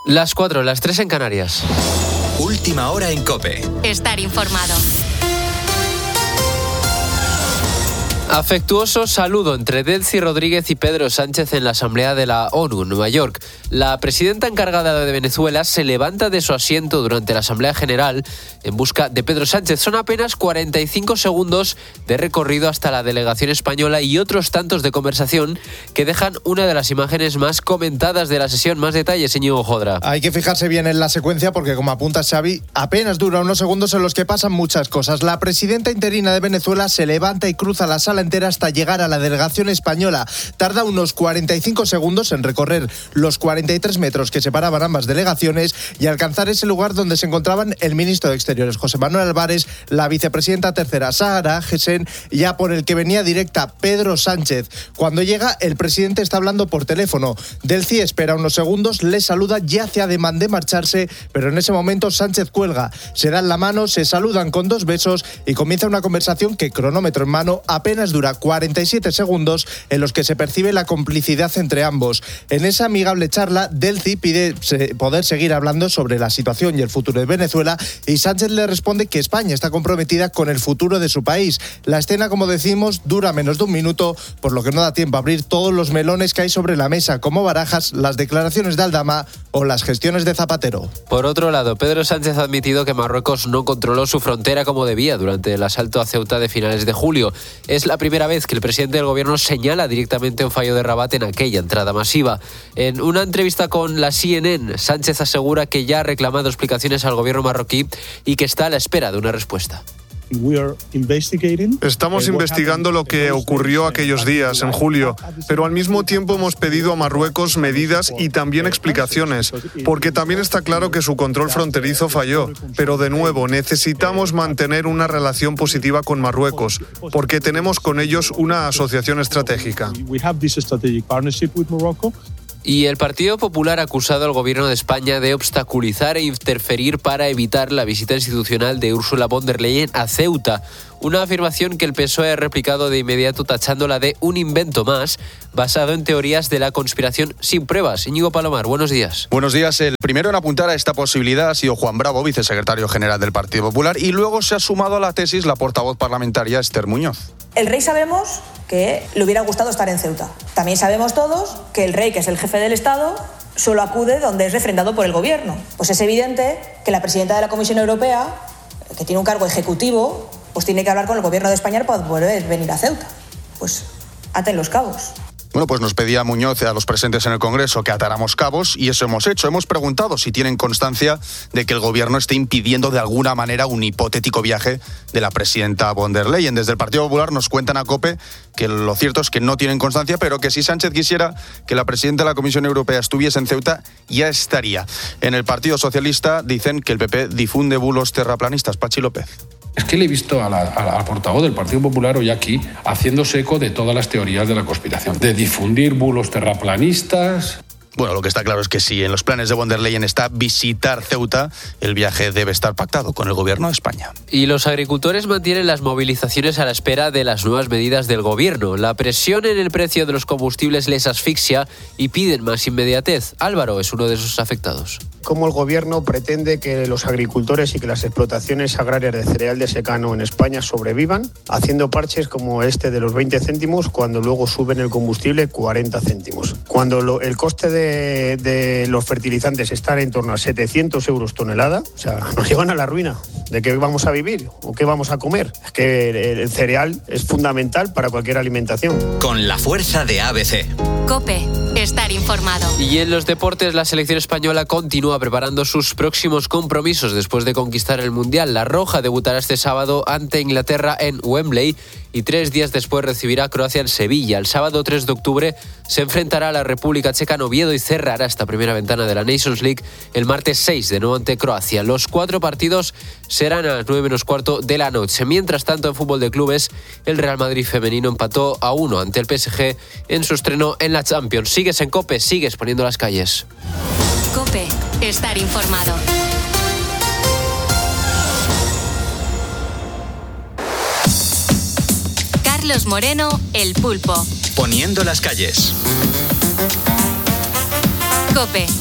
Las 4, las 3 en Canarias. Última hora en COPE. Estar informado. Afectuoso saludo entre Delcy Rodríguez y Pedro Sánchez en la Asamblea de la ONU en Nueva York. La presidenta encargada de Venezuela se levanta de su asiento durante la Asamblea General en busca de Pedro Sánchez. Son apenas 45 segundos de recorrido hasta la delegación española y otros tantos de conversación que dejan una de las imágenes más comentadas de la sesión. Más detalles, Íñigo Jodra. Hay que fijarse bien en la secuencia porque, como apunta Xavi, apenas dura unos segundos en los que pasan muchas cosas. La presidenta interina de Venezuela se levanta y cruza la sala entera hasta llegar a la delegación española. Tarda unos 45 segundos en recorrer los 43 metros que separaban ambas delegaciones y alcanzar ese lugar donde se encontraban el ministro de Exteriores, José Manuel Álvarez, la vicepresidenta tercera, Sahara Hesen, y ya por el que venía directa, Pedro Sánchez. Cuando llega, el presidente está hablando por teléfono. Delcy espera unos segundos, le saluda, ya hace ademán de marcharse, pero en ese momento Sánchez cuelga. Se dan la mano, se saludan con 2 besos y comienza una conversación que, cronómetro en mano, apenas dura 47 segundos en los que se percibe la complicidad entre ambos. En esa amigable charla, Delcy pide poder seguir hablando sobre la situación y el futuro de Venezuela y Sánchez le responde que España está comprometida con el futuro de su país. La escena, como decimos, dura menos de un minuto, por lo que no da tiempo a abrir todos los melones que hay sobre la mesa, como Barajas, las declaraciones de Aldama o las gestiones de Zapatero. Por otro lado, Pedro Sánchez ha admitido que Marruecos no controló su frontera como debía durante el asalto a Ceuta de finales de julio. Es la primera vez que el presidente del gobierno señala directamente un fallo de Rabat en aquella entrada masiva. En una entrevista con la CNN, Sánchez asegura que ya ha reclamado explicaciones al gobierno marroquí y que está a la espera de una respuesta. Estamos investigando lo que ocurrió aquellos días, en julio, pero al mismo tiempo hemos pedido a Marruecos medidas y también explicaciones, porque también está claro que su control fronterizo falló. Pero de nuevo, necesitamos mantener una relación positiva con Marruecos, porque tenemos con ellos una asociación estratégica. Y el Partido Popular ha acusado al gobierno de España de obstaculizar e interferir para evitar la visita institucional de Ursula von der Leyen a Ceuta. Una afirmación que el PSOE ha replicado de inmediato tachándola de un invento más, basado en teorías de la conspiración sin pruebas. Íñigo Palomar, buenos días. Buenos días. El primero en apuntar a esta posibilidad ha sido Juan Bravo, vicesecretario general del Partido Popular, y luego se ha sumado a la tesis la portavoz parlamentaria Esther Muñoz. El rey sabemos que le hubiera gustado estar en Ceuta. También sabemos todos que el rey, que es el jefe del Estado, solo acude donde es refrendado por el gobierno. Pues es evidente que la presidenta de la Comisión Europea, que tiene un cargo ejecutivo, pues tiene que hablar con el gobierno de España para poder venir a Ceuta. Pues aten los cabos. Bueno, pues nos pedía Muñoz a los presentes en el Congreso que atáramos cabos y eso hemos hecho. Hemos preguntado si tienen constancia de que el gobierno esté impidiendo de alguna manera un hipotético viaje de la presidenta von der Leyen. Desde el Partido Popular nos cuentan a COPE que lo cierto es que no tienen constancia, pero que si Sánchez quisiera que la presidenta de la Comisión Europea estuviese en Ceuta, ya estaría. En el Partido Socialista dicen que el PP difunde bulos terraplanistas. Pachi López. Es que le he visto a la portavoz del Partido Popular hoy aquí haciéndose eco de todas las teorías de la conspiración, de difundir bulos terraplanistas. Bueno, lo que está claro es que si en los planes de von der Leyen está visitar Ceuta, el viaje debe estar pactado con el gobierno de España. Y los agricultores mantienen las movilizaciones a la espera de las nuevas medidas del gobierno. La presión en el precio de los combustibles les asfixia y piden más inmediatez. Álvaro es uno de esos afectados. ¿Cómo el gobierno pretende que los agricultores y que las explotaciones agrarias de cereal de secano en España sobrevivan, haciendo parches como este de los 20 céntimos cuando luego suben el combustible 40 céntimos? Cuando el coste de los fertilizantes está en torno a 700 euros tonelada, o sea, nos llevan a la ruina. ¿De qué vamos a vivir o qué vamos a comer? Es que el cereal es fundamental para cualquier alimentación. Con la fuerza de ABC. COPE. Estar informado. Y en los deportes, la selección española continúa preparando sus próximos compromisos después de conquistar el Mundial. La Roja debutará este sábado ante Inglaterra en Wembley y 3 días después recibirá a Croacia en Sevilla. El sábado 3 de octubre se enfrentará a la República Checa en Oviedo y cerrará esta primera ventana de la Nations League el martes 6 de nuevo ante Croacia. Los 4 partidos serán a las 9:15 de la noche. Mientras tanto, en fútbol de clubes, el Real Madrid femenino empató a 1 ante el PSG en su estreno en la Champions. Sigues en COPE, sigues poniendo las calles. COPE. Estar informado. Carlos Moreno, El Pulpo. Poniendo las calles. COPE.